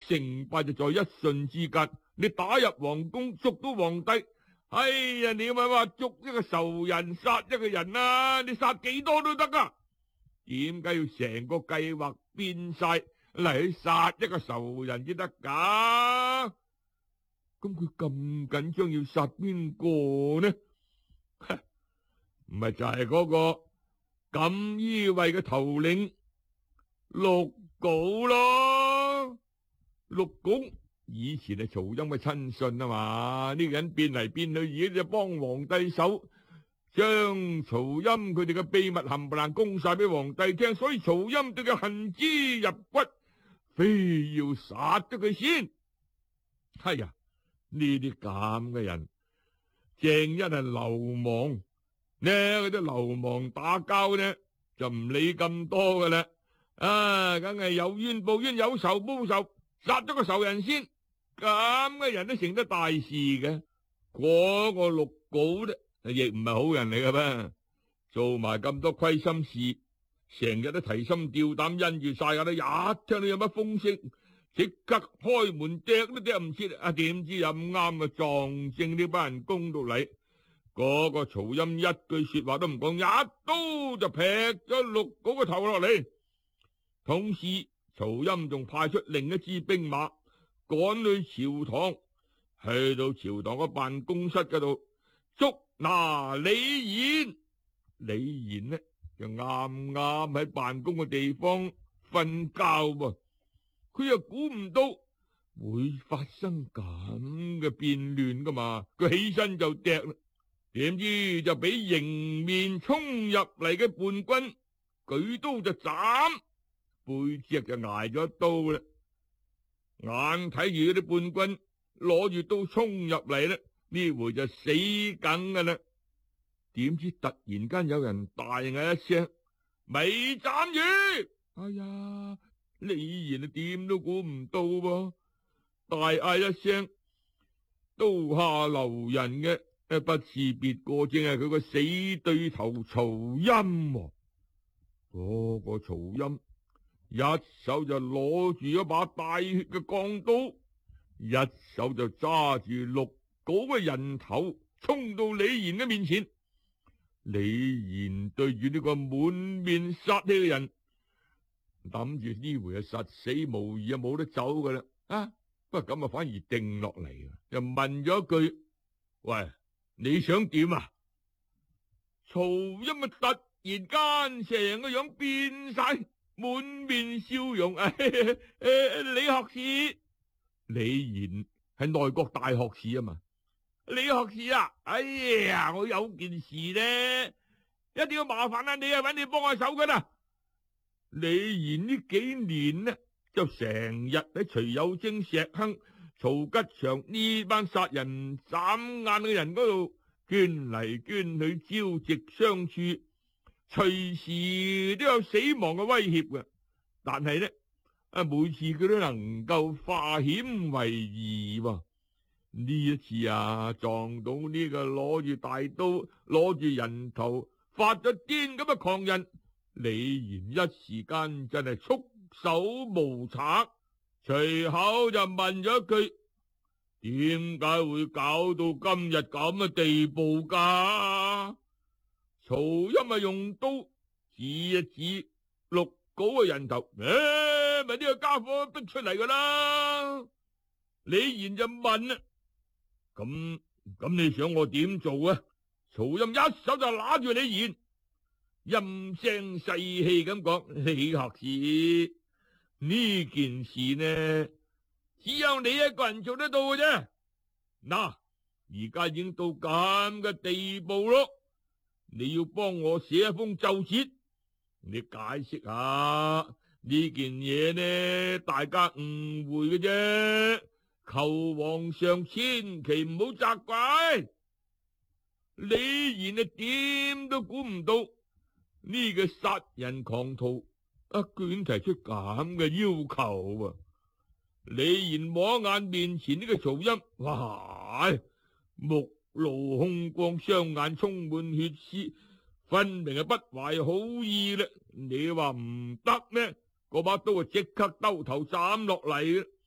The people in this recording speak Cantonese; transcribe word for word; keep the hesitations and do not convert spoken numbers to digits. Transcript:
成敗就在一瞬之間。你打入皇宮，捉到皇帝，哎呀，你咪話捉一個仇人，殺一個人啊，你殺幾多都得啊？點解要成個計劃變晒嚟去殺一個仇人先得噶？咁佢咁緊張要殺邊個呢？唔係就係嗰個錦衣衛嘅頭領陸誥咯。陸誥以前係曹欽嘅親信啊嘛，呢個人變嚟變去，而家就幫皇帝手，將曹欽佢哋嘅秘密冚唪唥供晒俾皇帝聽，所以曹欽對佢恨之入骨，非要殺咗佢先。係呀，呢啲咁嘅人，正一係流氓呢，嗰啲流氓打交呢就唔理咁多噶啦，啊，梗係有冤報冤，有仇報仇，殺咗個仇人先。咁嘅人都成得大事嘅，嗰個陸誥咧亦唔係好人嚟噶噃，做埋咁多虧心事，成日都提心吊膽，因住晒噶啦，一聽到有乜風聲，即刻開門趯都趯唔切，啊點知又咁啱啊撞正呢班人攻到嚟，嗰個曹欽一句說話都唔講，一刀就劈咗陸誥個頭落嚟。同時曹欽仲派出另一支兵馬趕去朝堂，去到朝堂嘅辦公室嗰度捉拿李賢。李賢呢就啱啱喺辦公嘅地方瞓覺噃，佢又估唔到會發生咁嘅變亂噶嘛，佢起身就趯啦，點知就俾迎面衝入嚟嘅叛軍舉刀就斬，背脊就挨咗一刀啦。眼睇住嗰啲叛軍攞住刀衝入嚟咧，呢回就死梗噶啦。點知突然間有人大嗌一聲：未斬住！哎呀，李賢啊點都估唔到噃，大嗌一聲，刀下留人嘅誒，不是別個，正係佢個死對頭曹欽。嗰個曹欽一手就攞住一把帶血嘅鋼刀，一手就揸住陸誥嘅人頭，衝到李賢嘅面前。李賢對住呢個滿面殺氣嘅人，諗住呢回啊實死無疑啊，冇得走噶啦。啊，不過咁啊反而定落嚟，又問咗一句：喂，你想點啊？曹欽啊突然間成個樣變晒，滿面笑容。誒、哎，李學士，李賢係內閣大學士啊嘛。李學士啊，哎呀，我有件事呢，一定要麻煩啊你啊，搵你幫下手噶啦。李賢呢幾年呢，就成日喺徐有貞、石亨、曹吉祥呢班殺人眨眼嘅人嗰度捐嚟捐去，朝夕相處，隨時都有死亡嘅威脅嘅。但係呢，啊每次佢都能夠化險為夷喎。呢一次啊，撞到呢個攞住大刀、攞住人頭、發咗癲咁嘅狂人，李賢一時間真係束手無策，隨口就問咗一句：點解會搞到今日咁嘅地步噶？曹欽咪用刀指一指陸誥嘅人頭，誒，咪呢個家伙逼出嚟噶啦。李賢就問啦：咁咁你想我點做啊？曹欽一手就揦住李賢，陰聲細氣咁講：李學士，呢件事呢，只有你一個人做得到嘅啫。嗱，而家已經到咁嘅地步咯，你要幫我寫一封奏折，你解釋下呢件嘢呢，大家誤會嘅啫。求皇上千祈唔好責怪。李賢啊，點都估唔到呢個殺人狂徒啊，居然提出咁嘅要求啊！李賢摸眼面前呢個曹欽，哇，目露凶光，雙眼充滿血絲，分明係不懷好意啦！你話唔得咩？嗰把刀啊，即刻兜頭斬落嚟。